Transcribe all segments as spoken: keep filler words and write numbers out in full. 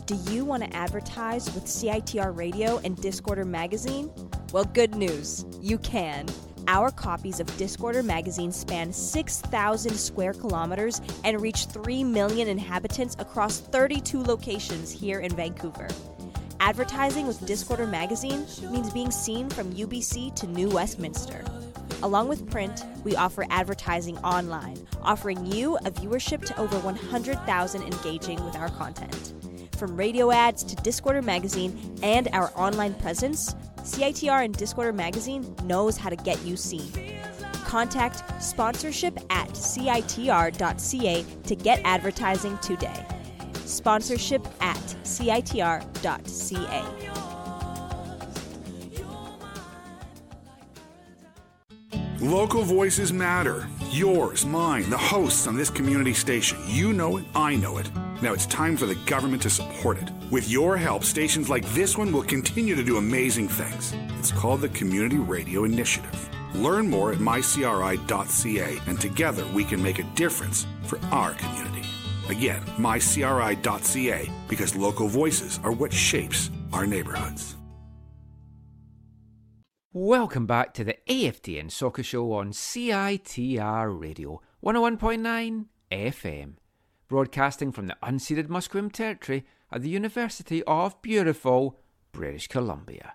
Do you want to advertise with C I T R Radio and Discorder Magazine? Well, good news. You can. Our copies of Discorder Magazine span six thousand square kilometers and reach three million inhabitants across thirty-two locations here in Vancouver. Advertising with Discorder Magazine means being seen from U B C to New Westminster. Along with print, we offer advertising online, offering you a viewership to over one hundred thousand engaging with our content. From radio ads to Discorder Magazine and our online presence, C I T R and Discorder Magazine knows how to get you seen. Contact sponsorship at C I T R dot C A to get advertising today. Sponsorship at C I T R dot C A. Local voices matter. Yours, mine, the hosts on this community station. You know it, I know it. Now it's time for the government to support it. With your help, stations like this one will continue to do amazing things. It's called the Community Radio Initiative. Learn more at my C R I dot C A, and together we can make a difference for our community. Again, my C R I dot C A, because local voices are what shapes our neighborhoods. Welcome back to the A F T N Soccer Show on C I T R Radio, one oh one point nine F M, broadcasting from the unceded Musqueam territory at the University of beautiful British Columbia.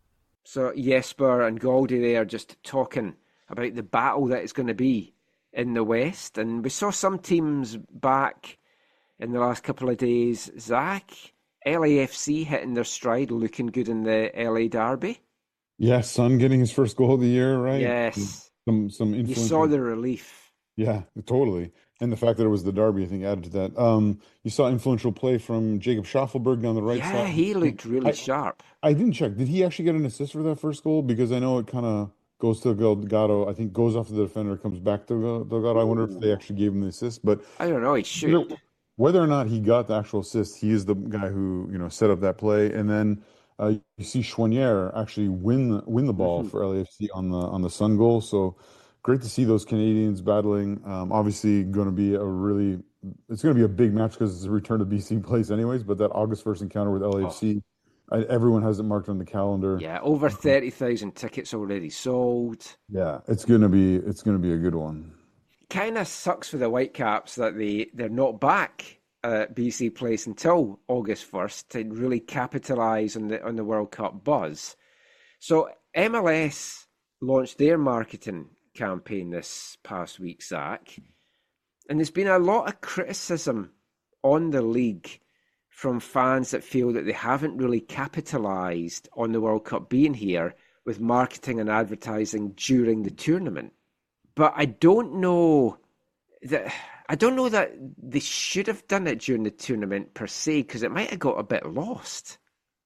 So Jesper and Goldie there just talking about the battle that it's going to be in the West, and we saw some teams back in the last couple of days. Zach, L A F C hitting their stride, looking good in the L A Derby. Yeah, Son getting his first goal of the year, right? Yes. Some some You saw the relief. Yeah, totally. And the fact that it was the derby, I think, added to that. Um, you saw influential play from Jacob Schaffelberg down the right yeah, side. Yeah, he looked really I, sharp. I didn't check. Did he actually get an assist for that first goal? Because I know it kind of goes to Delgado. I think goes off to the defender, comes back to Delgado. I wonder if they actually gave him the assist. But I don't know. He should. You know, whether or not he got the actual assist, he is the guy who, you know, set up that play. And then Uh, you see Chouanière actually win win the ball mm-hmm. for L A F C on the on the Sun goal. So great to see those Canadians battling. Um, obviously, going to be a really it's going to be a big match because it's a return to B C place, anyways. But that August first encounter with L A F C, oh. I, everyone has it marked on the calendar. Yeah, over thirty thousand tickets already sold. Yeah, it's gonna be it's gonna be a good one. Kind of sucks for the Whitecaps that they they're not back at B C Place until August first to really capitalise on the on the World Cup buzz. So M L S launched their marketing campaign this past week, Zach, and there's been a lot of criticism on the league from fans that feel that they haven't really capitalised on the World Cup being here with marketing and advertising during the tournament. But I don't know that... I don't know that they should have done it during the tournament per se, because it might have got a bit lost.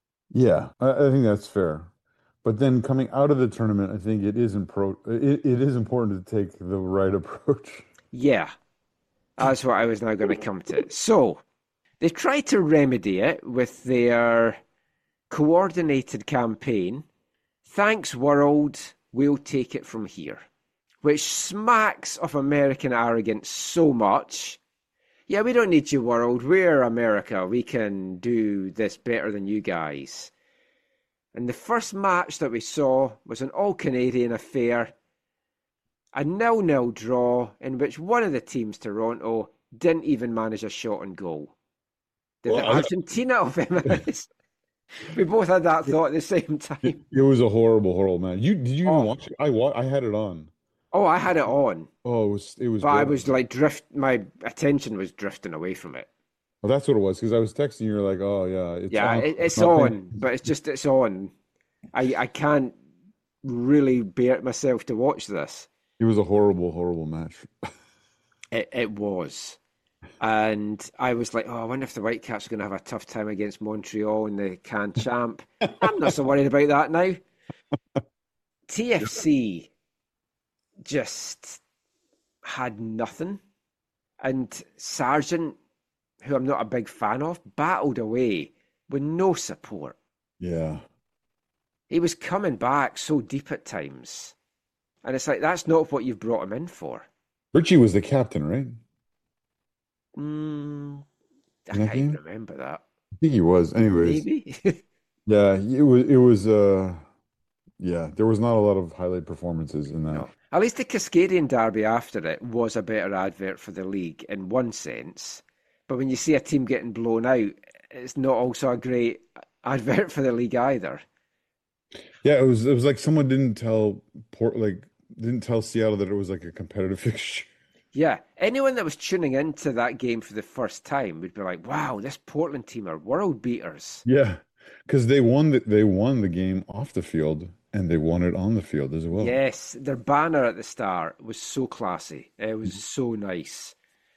Yeah, I, I think that's fair. But then coming out of the tournament, I think it is impro- it, it is important to take the right approach. Yeah, that's what I was now going to come to. So they tried to remedy it with their coordinated campaign. Thanks, world. We'll take it from here. Which smacks of American arrogance so much. Yeah, we don't need you, world. We're America. We can do this better than you guys. And the first match that we saw was an all-Canadian affair. A nil-nil draw in which one of the teams, Toronto, didn't even manage a shot on goal. Did well, the Argentina I... of M L S? We both had that thought at the same time. It, it was a horrible, horrible match. You did you oh. even watch it? I wa- I had it on. Oh, I had it on. Oh, it was it was. But good. I was like drift. My attention was drifting away from it. Well, that's what it was because I was texting you. You're like, oh yeah, it's yeah, on. It, it's on, but it's just it's on. I I can't really bear myself to watch this. It was a horrible, horrible match. it it was, and I was like, oh, I wonder if the Whitecaps are going to have a tough time against Montreal in the Can Champ. I'm not so worried about that now. T F C. Just had nothing. And Sargent, who I'm not a big fan of, battled away with no support. Yeah. He was coming back so deep at times. And it's like, that's not what you've brought him in for. Richie was the captain, right? Mm, I can't even remember that. think he was. Anyways, Maybe. yeah, it was it was uh yeah, there was not a lot of highlight performances in that. No. At least the Cascadian Derby after it was a better advert for the league in one sense. But when you see a team getting blown out, it's not also a great advert for the league either. Yeah, it was it was like someone didn't tell Port like didn't tell Seattle that it was like a competitive fixture. Yeah, anyone that was tuning into that game for the first time would be like, wow, this Portland team are world beaters. Yeah, because they won the, they won the game off the field and they won it on the field as well. Yes, their banner at the start was so classy. It was so nice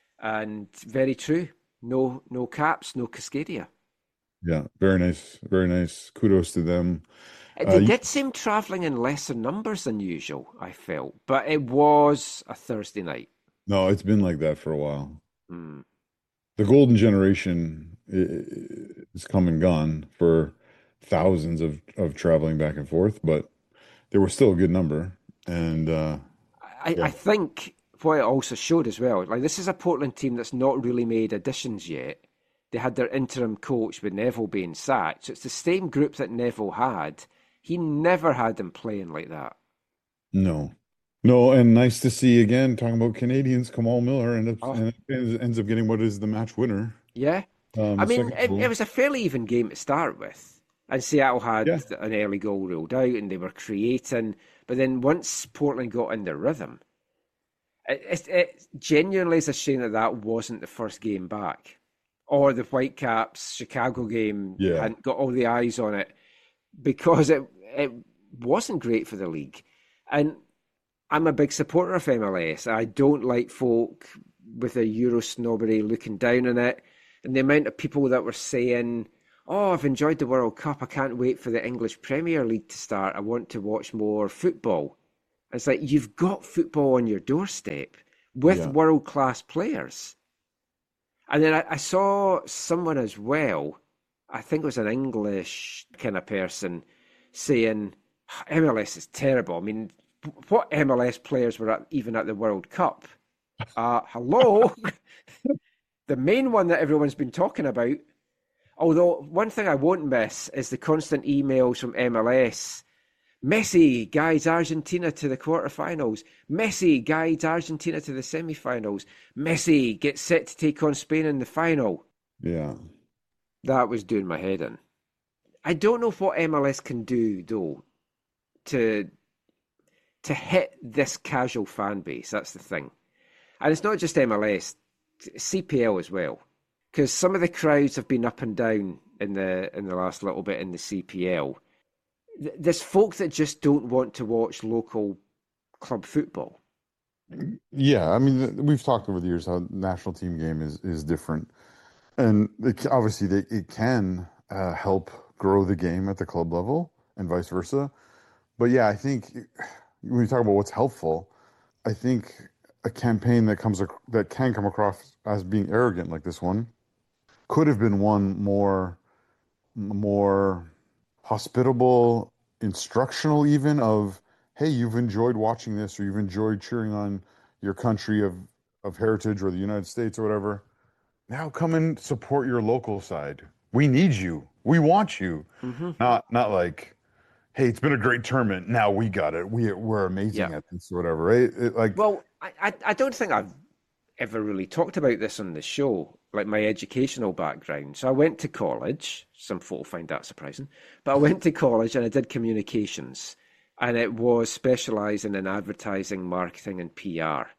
and very true. No, no caps, no Cascadia. Yeah, very nice, very nice. Kudos to them. Uh, Uh, They you- did seem travelling in lesser numbers than usual, I felt, but it was a Thursday night. no, it's been like that for a while. Mm. The golden generation i- i- is come and gone for thousands of of traveling back and forth, but there was still a good number. And uh, I, I yeah, think what it also showed as well, like this is a Portland team that's not really made additions yet. They had their interim coach with Neville being sacked, so it's the same group that Neville had. He never had them playing like that. no, no, and nice to see again. Talking about Canadians, Kamal Miller end up Oh, and ends up getting what is the match winner. yeah. Um, I the mean, second it, it goal. was a fairly even game to start with. And Seattle had Yeah, an early goal ruled out and they were creating. But then once Portland got in their rhythm, it, it, it genuinely is a shame that that wasn't the first game back. Or the Whitecaps Chicago game yeah, hadn't got all the eyes on it because it, it wasn't great for the league. And I'm a big supporter of M L S. I don't like folk with a Euro snobbery looking down on it. And the amount of people that were saying, oh, I've enjoyed the World Cup. I can't wait for the English Premier League to start. I want to watch more football. It's like you've got football on your doorstep with yeah. world class players. And then I, I saw someone as well, I think it was an English kind of person, saying M L S is terrible. I mean, what M L S players were at, even at the World Cup? Uh, hello? The main one that everyone's been talking about. Although, one thing I won't miss is the constant emails from M L S. Messi guides Argentina to the quarterfinals. Messi guides Argentina to the semi-finals. Messi gets set to take on Spain in the final. Yeah. That was doing my head in. I don't know what M L S can do though to to hit this casual fan base. That's the thing, and it's not just M L S, C P L as well, because some of the crowds have been up and down in the in the last little bit in the C P L. There's folk that just don't want to watch local club football. Yeah, I mean, th- we've talked over the years how national team game is is different, and it, ca- obviously they, it can uh, help grow the game at the club level and vice versa. But yeah, I think when you talk about what's helpful, I think a campaign that comes ac- that can come across as being arrogant like this one could have been one more more hospitable, instructional even of, hey, you've enjoyed watching this or you've enjoyed cheering on your country of of heritage or the United States or whatever. Now come and support your local side. We need you. We want you. Mm-hmm. Not not like, hey, it's been a great tournament. Now we got it. We we're Yeah. amazing at this or whatever, right? It, like, Well, I, I I don't think I've ever really talked about this on the show, like my educational background. So I went to college. Some folk find that surprising, but I went to college and I did communications, and it was specializing in advertising, marketing, and P R.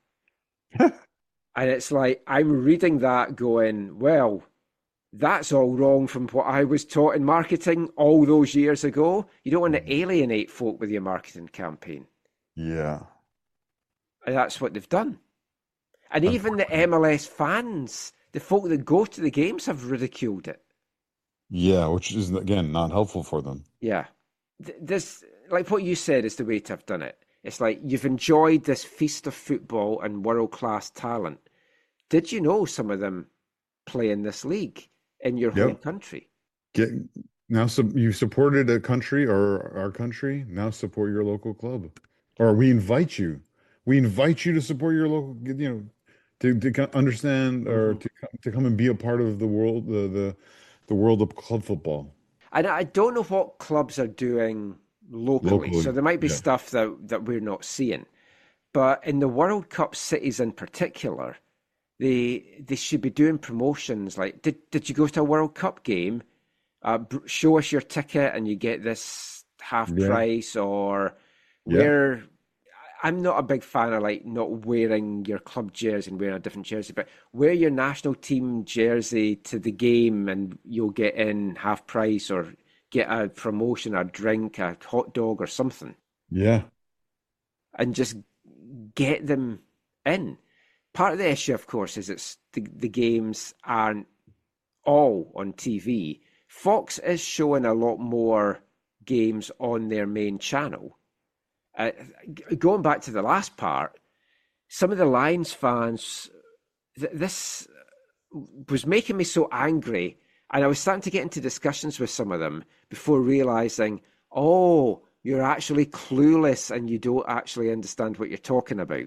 And it's like I'm reading that, going, well, that's all wrong from what I was taught in marketing all those years ago. You don't want to alienate folk with your marketing campaign, yeah. and that's what they've done. And even the M L S fans, the folk that go to the games, have ridiculed it. Yeah, which is again not helpful for them. Yeah. Th- This, like what you said, is the way to have done it. It's like you've enjoyed this feast of football and world class talent. Did you know some of them play in this league in your home Yep. country? Get now sub you supported a country or our country, now support your local club. Or we invite you. We invite you to support your local, you know, to, to co- understand or Mhm. to come, to come and be a part of the world, the the the world of club football. And I don't know what clubs are doing locally, Locally, so there might be yeah. stuff that, that we're not seeing. But in the World Cup cities in particular, they they should be doing promotions like, did did you go to a World Cup game? Uh, show us your ticket and you get this half Yeah. price, or Yeah. where... I'm not a big fan of like not wearing your club jersey and wearing a different jersey, but wear your national team jersey to the game and you'll get in half price or get a promotion, a drink, a hot dog or something, Yeah. and just get them in. Part of the issue, of course, is it's the, the games aren't all on T V. Fox is showing a lot more games on their main channel. Uh, going back to the last part, some of the Lions fans, th- this was making me so angry, and I was starting to get into discussions with some of them before realizing, oh, you're actually clueless and you don't actually understand what you're talking about.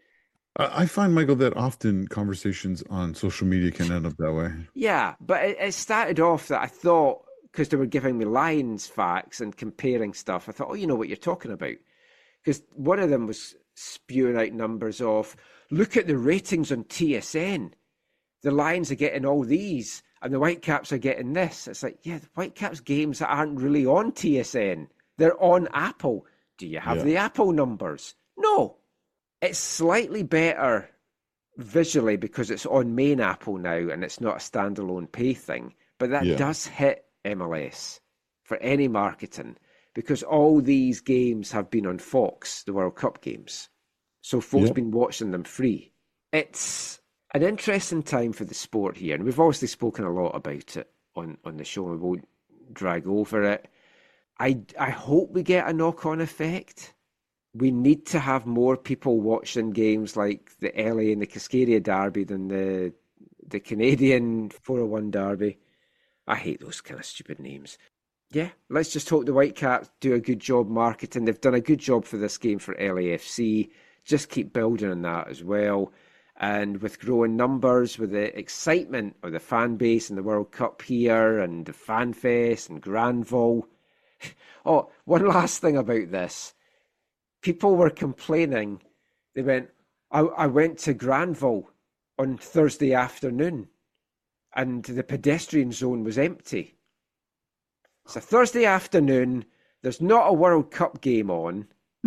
I I find, Michael, that often conversations on social media can end up that way. Yeah, but it, it started off that I thought, because they were giving me Lions facts and comparing stuff, I thought, oh, you know what you're talking about. Because one of them was spewing out numbers of, look at the ratings on T S N. The Lions are getting all these, and the Whitecaps are getting this. It's like, yeah, the Whitecaps games that aren't really on T S N. They're on Apple. Do you have Yeah. the Apple numbers? No. It's slightly better visually because it's on main Apple now and it's not a standalone pay thing. But that Yeah. does hit M L S for any marketing, because all these games have been on Fox, the World Cup games. So folks Yeah. been watching them free. It's an interesting time for the sport here, and we've obviously spoken a lot about it on, on the show, and we won't drag over it. I, I hope we get a knock-on effect. We need to have more people watching games like the L A and the Cascadia Derby than the the Canadian four oh one Derby. I hate those kind of stupid names. Yeah, let's just hope the Whitecaps do a good job marketing. They've done a good job for this game for L A F C. Just keep building on that as well. And with growing numbers, with the excitement of the fan base and the World Cup here and the Fan Fest and Granville. Oh, one last thing about this. People were complaining. They went, I, I went to Granville on Thursday afternoon and the pedestrian zone was empty. It's a Thursday afternoon. There's not a World Cup game on.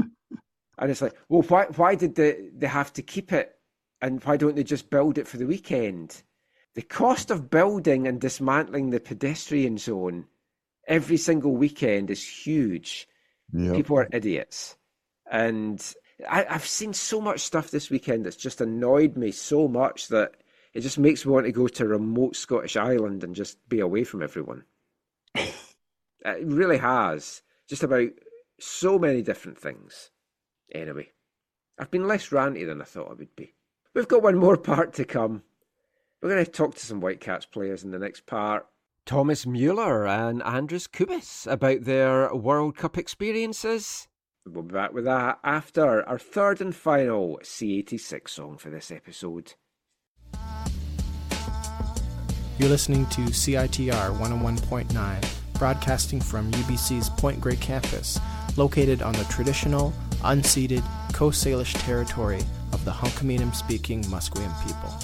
And it's like, well, why why did they, they have to keep it? And why don't they just build it for the weekend? The cost of building and dismantling the pedestrian zone every single weekend is huge. Yep. People are idiots. And I, I've seen so much stuff this weekend that's just annoyed me so much that it just makes me want to go to a remote Scottish island and just be away from everyone. It really has. Just about so many different things. Anyway, I've been less ranty than I thought I would be. We've got one more part to come. We're going to talk to some Whitecaps players in the next part. Thomas Müller and Andris Kubis about their World Cup experiences. We'll be back with that after our third and final C eighty-six song for this episode. You're listening to C I T R one oh one point nine, broadcasting from U B C's Point Grey campus, located on the traditional, unceded Coast Salish territory of the Hunkaminam-speaking Musqueam people.